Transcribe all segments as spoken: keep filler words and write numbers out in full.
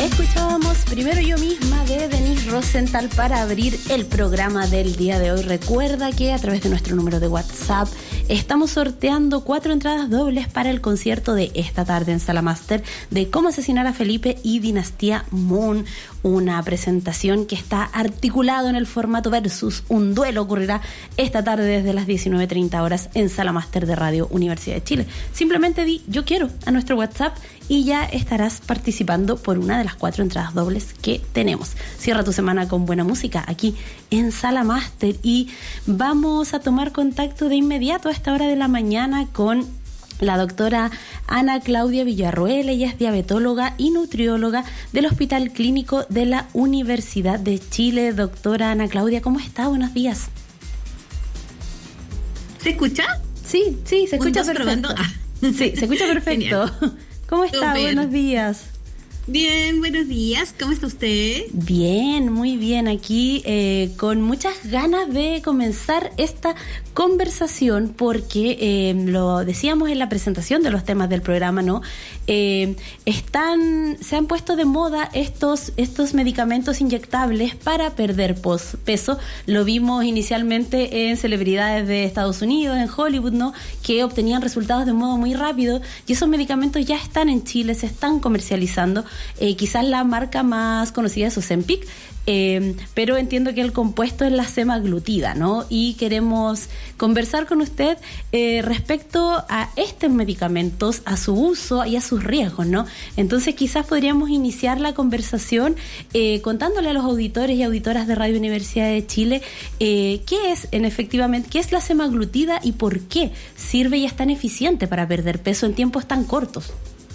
Escuchábamos Primero yo misma de Denise Rosenthal para abrir el programa del día de hoy. Recuerda que a través de nuestro número de WhatsApp estamos sorteando cuatro entradas dobles para el concierto de esta tarde en Sala Máster de Cómo asesinar a Felipe y Dinastía Moon. Una presentación que está articulado en el formato versus. Un duelo ocurrirá esta tarde desde las diecinueve treinta horas en Sala Máster de Radio Universidad de Chile. Simplemente di yo quiero a nuestro WhatsApp y ya estarás participando por una de las cuatro entradas dobles que tenemos. Cierra tu semana con buena música aquí en Sala Máster y vamos a tomar contacto de inmediato a esta hora de la mañana con la doctora Ana Claudia Villarroel. Ella es diabetóloga y nutrióloga del Hospital Clínico de la Universidad de Chile. Doctora Ana Claudia, ¿cómo está? Buenos días. ¿Se escucha? Sí, sí, se escucha perfecto. Ah. Sí, se escucha perfecto. Genial. ¿Cómo está? Super. Buenos días. Bien, buenos días. ¿Cómo está usted? Bien, muy bien. Aquí eh, con muchas ganas de comenzar esta conversación porque eh, lo decíamos en la presentación de los temas del programa, ¿no? Eh, están, se han puesto de moda estos, estos medicamentos inyectables para perder pos, peso. Lo vimos inicialmente en celebridades de Estados Unidos, en Hollywood, ¿no? Que obtenían resultados de modo muy rápido y esos medicamentos ya están en Chile, se están comercializando. Eh, quizás la marca más conocida es Ozempic, eh, pero entiendo que el compuesto es la semaglutida, ¿no? Y queremos conversar con usted eh, respecto a estos medicamentos, a su uso y a sus riesgos, ¿no? Entonces quizás podríamos iniciar la conversación eh, contándole a los auditores y auditoras de Radio Universidad de Chile eh, qué es, en efectivamente, qué es la semaglutida y por qué sirve y es tan eficiente para perder peso en tiempos tan cortos.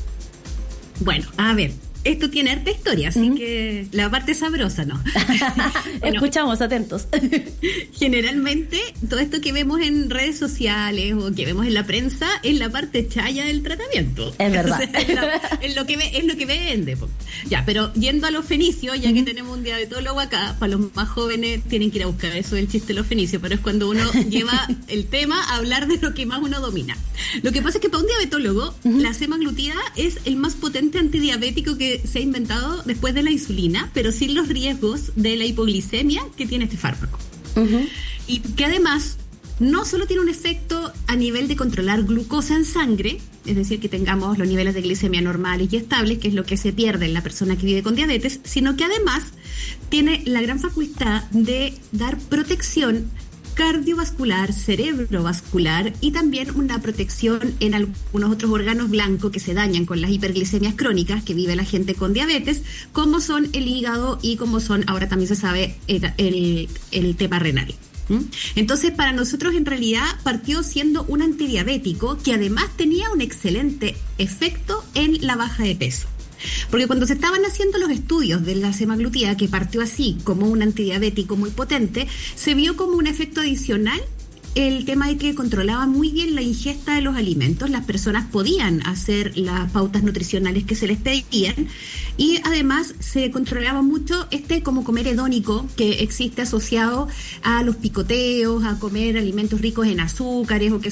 Bueno, a ver, esto tiene harta historia, así ¿Mm? que la parte sabrosa, ¿no? Bueno, escuchamos, atentos. Generalmente, todo esto que vemos en redes sociales o que vemos en la prensa es la parte chaya del tratamiento. Es verdad. O sea, es, la, es, lo que ve, es lo que vende. Po. Ya, pero yendo a los fenicios, ya ¿Mm? que tenemos un diabetólogo acá, para los más jóvenes tienen que ir a buscar eso del chiste de los fenicios, pero es cuando uno lleva el tema a hablar de lo que más uno domina. Lo que pasa es que para un diabetólogo, ¿Mm? la semaglutida es el más potente antidiabético que se ha inventado después de la insulina, pero sin los riesgos de la hipoglicemia que tiene este fármaco. Uh-huh. Y que además no solo tiene un efecto a nivel de controlar glucosa en sangre, es decir, que tengamos los niveles de glicemia normales y estables, que es lo que se pierde en la persona que vive con diabetes, sino que además tiene la gran facultad de dar protección cardiovascular, cerebrovascular y también una protección en algunos otros órganos blancos que se dañan con las hiperglicemias crónicas que vive la gente con diabetes, como son el hígado y como son, ahora también se sabe, el, el, el tema renal. ¿Mm? Entonces, para nosotros en realidad partió siendo un antidiabético que además tenía un excelente efecto en la baja de peso. Porque cuando se estaban haciendo los estudios de la semaglutida, que partió así como un antidiabético muy potente, se vio como un efecto adicional el tema de que controlaba muy bien la ingesta de los alimentos. Las personas podían hacer las pautas nutricionales que se les pedían y además se controlaba mucho este como comer hedónico que existe asociado a los picoteos, a comer alimentos ricos en azúcares o que